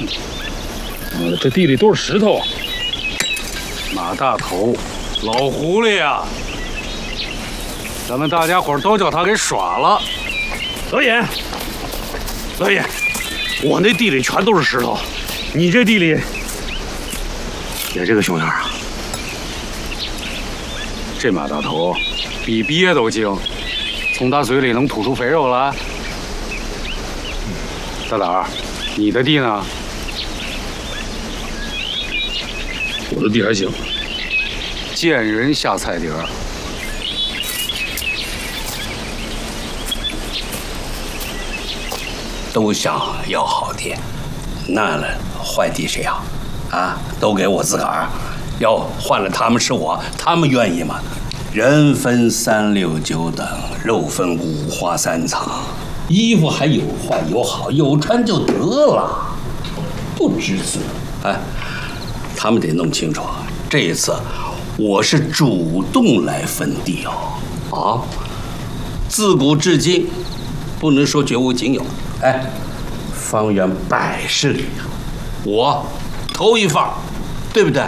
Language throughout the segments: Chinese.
这地里都是石头。 马大头，老狐狸呀！咱们大家伙都叫他给耍了。 老尹，我那地里全都是石头，你这地里也这个熊样啊？ 这马大头比鳖都精，从他嘴里能吐出肥肉来。大胆儿，你的地呢？ 我的地还行。 见人下菜碟儿。 都想要好地，那了坏地谁要？啊，都给我自个儿。要换了他们是我，他们愿意吗？人分3、6、9等，肉分5花3层，衣服还有坏有好，有穿就得了，不知足。哎，他们得弄清楚，这一次我是主动来分地哦。啊，自古至今，不能说绝无仅有。哎，方圆100里，我头一放，对不对？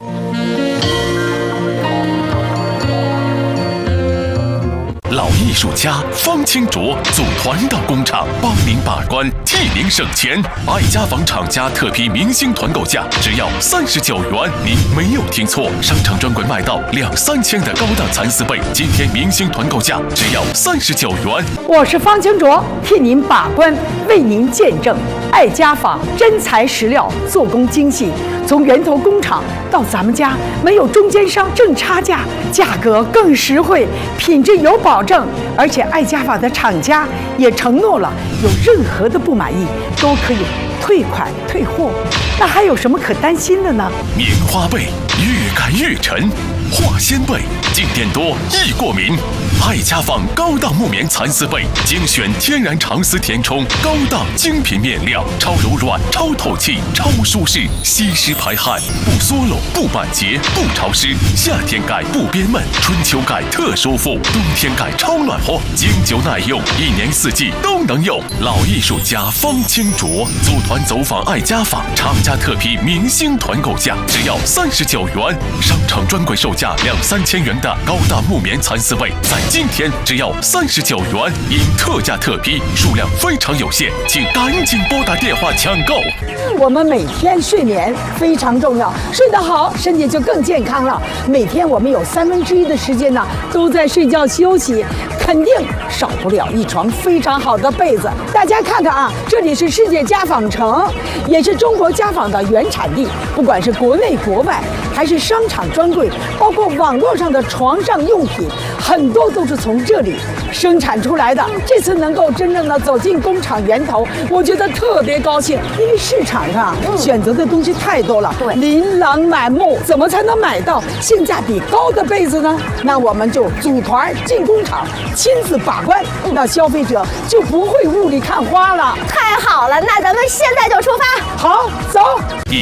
老艺术家方清卓组团到工厂，帮您把关，替您省钱。爱家纺厂家特批明星团购价只要39元，您没有听错，商场专柜卖到2、3千的高档蚕丝被，今天明星团购价只要39元。 我是方清卓，替您把关，为您见证。爱家纺真材实料，做工精细，从源头工厂到咱们家，没有中间商挣差价，价格更实惠，品质有保证。而且爱家纺的厂家也承诺了，有任何的不满意都可以退款退货。那还有什么可担心的呢？ 棉花被越改越沉，化纤被静电多易过敏。爱家纺高档木棉蚕丝被，精选天然长丝填充，高档精品面料，超柔软、超透气、超舒适，吸湿排汗，不缩漏、不板结、不潮湿。夏天盖不憋闷，春秋盖特舒服，冬天盖超暖和，经久耐用，1年4季都能用。老艺术家方清卓组团走访爱家纺，厂家特批明星团购价只要39元，商场专柜售价2、3千元的高档木棉蚕丝被，在今天只要39元，因特价特批，数量非常有限，请赶紧拨打电话抢购。 我们每天睡眠非常重要，睡得好，身体就更健康了。每天我们有1/3的时间呢，都在睡觉休息，肯定少不了一床非常好的被子。大家看看啊，这里是世界家纺城，也是中国家纺的原产地。不管是国内国外，还是商场专柜，包括网络上的床上用品，很多都是从这里生产出来的。这次能够真正的走进工厂源头，我觉得特别高兴，因为市场上选择的东西太多了，琳琅满目，怎么才能买到性价比高的被子呢？那我们就组团进工厂，亲自把关，那消费者就不会雾里看花了。 太好了，那咱们现在就出发。 好，走。